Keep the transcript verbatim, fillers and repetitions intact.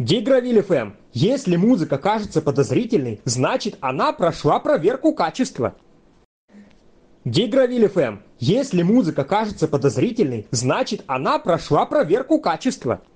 Дигравиль эф эм. Если музыка кажется подозрительной, значит она прошла проверку качества. Дигравиль эф эм. Если музыка кажется подозрительной, значит она прошла проверку качества.